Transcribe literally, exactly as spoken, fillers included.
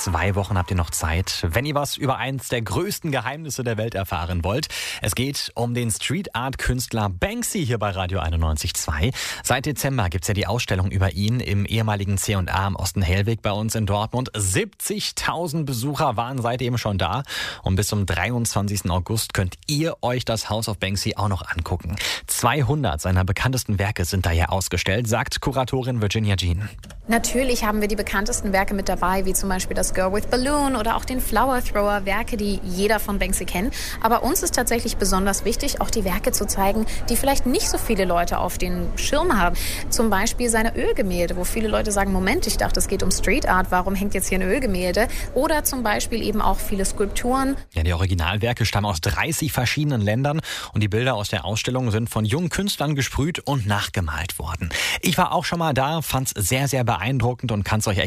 zwei Wochen habt ihr noch Zeit, wenn ihr was über eins der größten Geheimnisse der Welt erfahren wollt. Es geht um den Street-Art-Künstler Banksy hier bei Radio einundneunzig Komma zwei. Seit Dezember gibt's ja die Ausstellung über ihn im ehemaligen C und A am Osten-Hellweg bei uns in Dortmund. siebzigtausend Besucher waren seitdem schon da. Und bis zum dreiundzwanzigsten August könnt ihr euch das House of Banksy auch noch angucken. zweihundert seiner bekanntesten Werke sind da ja ausgestellt, sagt Kuratorin Virginia Jean. Natürlich haben wir die bekanntesten Werke mit dabei, wie zum Beispiel das Girl with Balloon oder auch den Flower Thrower, Werke, die jeder von Banksy kennt. Aber uns ist tatsächlich besonders wichtig, auch die Werke zu zeigen, die vielleicht nicht so viele Leute auf den Schirm haben. Zum Beispiel seine Ölgemälde, wo viele Leute sagen, Moment, ich dachte, es geht um Street Art, warum hängt jetzt hier ein Ölgemälde? Oder zum Beispiel eben auch viele Skulpturen. Ja, die Originalwerke stammen aus dreißig verschiedenen Ländern und die Bilder aus der Ausstellung sind von jungen Künstlern gesprüht und nachgemalt worden. Ich war auch schon mal da, fand's sehr, sehr beeindruckend und kann's euch echt